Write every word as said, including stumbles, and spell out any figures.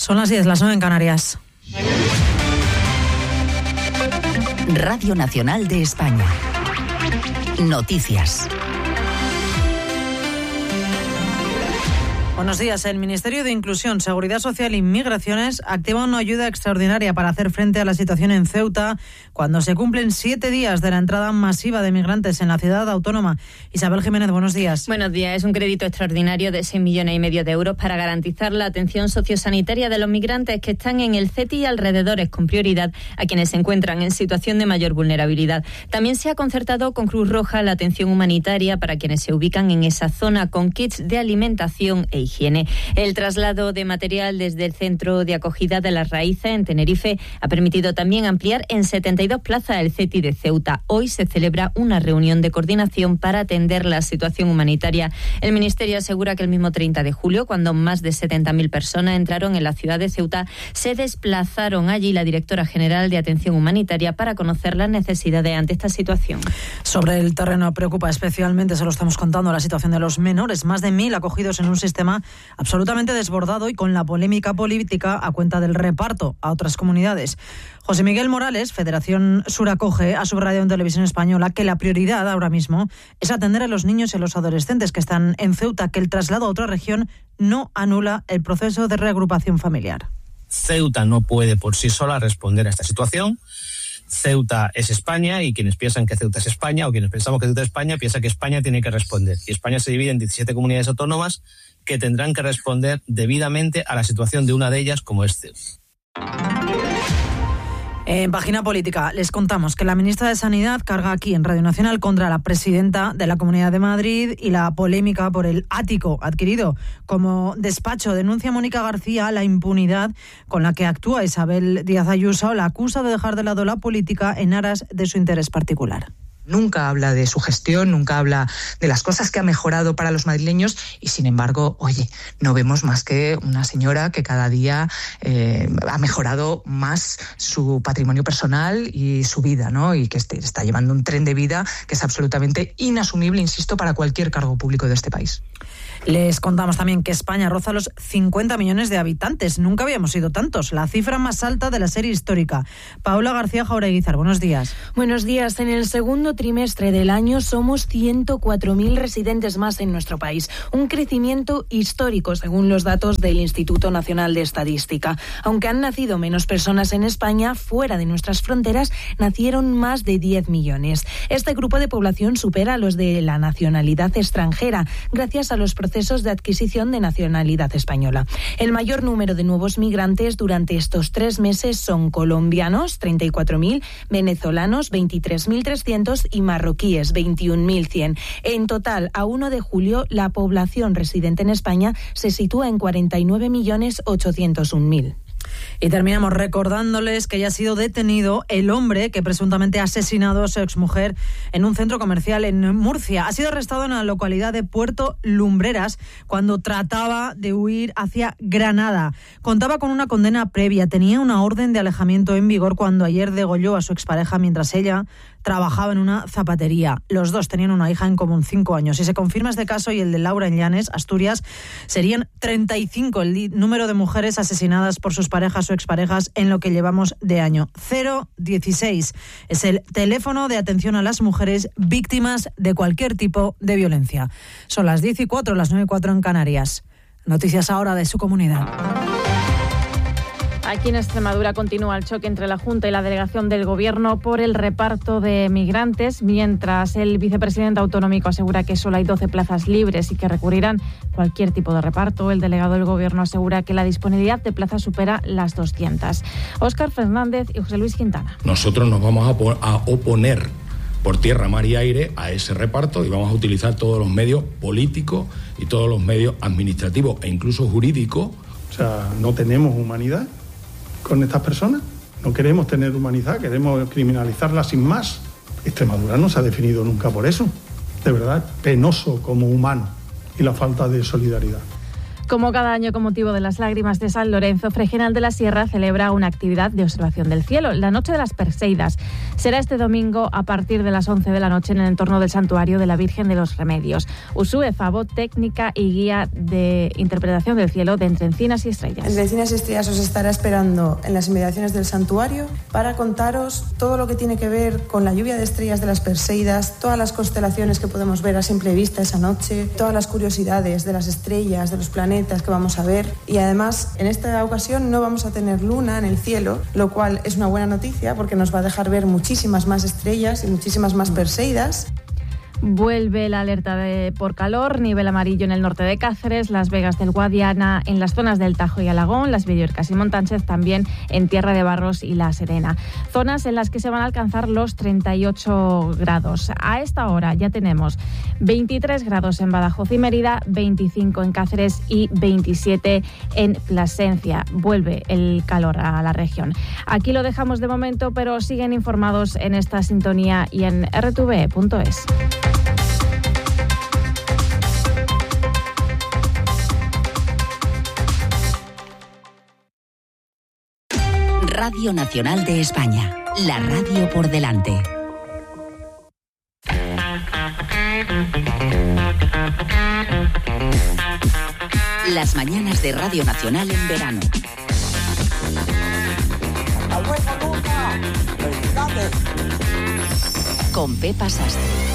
Son las diez, las nueve en Canarias. Radio Nacional de España. Noticias. Buenos días. El Ministerio de Inclusión, Seguridad Social y Migraciones activa una ayuda extraordinaria para hacer frente a la situación en Ceuta cuando se cumplen siete días de la entrada masiva de migrantes en la ciudad autónoma. Isabel Jiménez, buenos días. Buenos días. Es un crédito extraordinario de seis millones y medio de euros para garantizar la atención sociosanitaria de los migrantes que están en el C E T I y alrededores, con prioridad a quienes se encuentran en situación de mayor vulnerabilidad. También se ha concertado con Cruz Roja la atención humanitaria para quienes se ubican en esa zona con kits de alimentación e higiene. El traslado de material desde el Centro de Acogida de las Raíces en Tenerife ha permitido también ampliar en setenta y dos plazas el C E T I de Ceuta. Hoy se celebra una reunión de coordinación para atender la situación humanitaria. El Ministerio asegura que el mismo treinta de julio, cuando más de setenta mil personas entraron en la ciudad de Ceuta, se desplazaron allí la directora general de Atención Humanitaria para conocer las necesidades ante esta situación. Sobre el terreno preocupa especialmente, se lo estamos contando, la situación de los menores. Más de mil acogidos en un sistema absolutamente desbordado y con la polémica política a cuenta del reparto a otras comunidades. José Miguel Morales, Federación Sur Acoge, ha subrayado en Televisión Española que la prioridad ahora mismo es atender a los niños y a los adolescentes que están en Ceuta, que el traslado a otra región no anula el proceso de reagrupación familiar. Ceuta no puede por sí sola responder a esta situación. Ceuta es España y quienes piensan que Ceuta es España o quienes pensamos que Ceuta es España piensan que España tiene que responder. Y España se divide en diecisiete comunidades autónomas que tendrán que responder debidamente a la situación de una de ellas, como es Ceuta. En Página Política les contamos que la ministra de Sanidad carga aquí en Radio Nacional contra la presidenta de la Comunidad de Madrid y la polémica por el ático adquirido como despacho. Denuncia Mónica García la impunidad con la que actúa Isabel Díaz Ayuso. La acusa de dejar de lado la política en aras de su interés particular. Nunca habla de su gestión, nunca habla de las cosas que ha mejorado para los madrileños y, sin embargo, oye, no vemos más que una señora que cada día eh, ha mejorado más su patrimonio personal y su vida, ¿no? Y que este, está llevando un tren de vida que es absolutamente inasumible, insisto, para cualquier cargo público de este país. Les contamos también que España roza los cincuenta millones de habitantes. Nunca habíamos sido tantos. La cifra más alta de la serie histórica. Paula García Jaureguizar, buenos días. Buenos días. En el segundo trimestre del año somos ciento cuatro mil residentes más en nuestro país. Un crecimiento histórico, según los datos del Instituto Nacional de Estadística. Aunque han nacido menos personas en España, fuera de nuestras fronteras nacieron más de diez millones. Este grupo de población supera a los de la nacionalidad extranjera, gracias a los procesos de adquisición de nacionalidad española. El mayor número de nuevos migrantes durante estos tres meses son colombianos, treinta y cuatro mil, venezolanos, veintitrés mil trescientos y marroquíes, veintiún mil cien. En total, a primero de julio, la población residente en España se sitúa en cuarenta y nueve millones ochocientos un mil. Y terminamos recordándoles que ya ha sido detenido el hombre que presuntamente ha asesinado a su exmujer en un centro comercial en Murcia. Ha sido arrestado en la localidad de Puerto Lumbreras cuando trataba de huir hacia Granada. Contaba con una condena previa, tenía una orden de alejamiento en vigor cuando ayer degolló a su expareja mientras ella trabajaba en una zapatería. Los dos tenían una hija en común, cinco años. Si se confirma este caso y el de Laura en Llanes, Asturias, serían treinta y cinco el número de mujeres asesinadas por sus parejas o exparejas en lo que llevamos de año. cero dieciséis es el teléfono de atención a las mujeres víctimas de cualquier tipo de violencia. Son las diez y cuatro, las nueve y cuatro en Canarias. Noticias ahora de su comunidad. Aquí en Extremadura continúa el choque entre la Junta y la delegación del Gobierno por el reparto de migrantes, mientras el vicepresidente autonómico asegura que solo hay doce plazas libres y que recurrirán cualquier tipo de reparto. El delegado del Gobierno asegura que la disponibilidad de plazas supera las doscientas. Óscar Fernández y José Luis Quintana. Nosotros nos vamos a, po- a oponer por tierra, mar y aire a ese reparto y vamos a utilizar todos los medios políticos y todos los medios administrativos e incluso jurídicos. O sea, no tenemos humanidad con estas personas, no queremos tener humanidad, queremos criminalizarlas sin más. Extremadura no se ha definido nunca por eso, de verdad, penoso como humano y la falta de solidaridad. Como cada año con motivo de las lágrimas de San Lorenzo, Fregenal de la Sierra celebra una actividad de observación del cielo, la Noche de las Perseidas. Será este domingo a partir de las once de la noche en el entorno del Santuario de la Virgen de los Remedios. Usue Favo, técnica y guía de interpretación del cielo de Entre Encinas y Estrellas. Entre Encinas y Estrellas os estará esperando en las inmediaciones del santuario para contaros todo lo que tiene que ver con la lluvia de estrellas de las Perseidas, todas las constelaciones que podemos ver a simple vista esa noche, todas las curiosidades de las estrellas, de los planetas que vamos a ver, y además en esta ocasión no vamos a tener luna en el cielo, lo cual es una buena noticia porque nos va a dejar ver muchísimas más estrellas y muchísimas más Perseidas. Vuelve la alerta de por calor, nivel amarillo en el norte de Cáceres, Las Vegas del Guadiana, en las zonas del Tajo y Alagón, las Villuercas y Montánchez, también en Tierra de Barros y La Serena. Zonas en las que se van a alcanzar los treinta y ocho grados. A esta hora ya tenemos veintitrés grados en Badajoz y Mérida, veinticinco en Cáceres y veintisiete en Plasencia. Vuelve el calor a la región. Aquí lo dejamos de momento, pero siguen informados en esta sintonía y en erre te ve punto es. Radio Nacional de España, la radio por delante. Las mañanas de Radio Nacional en verano. Con Pepa Sastre.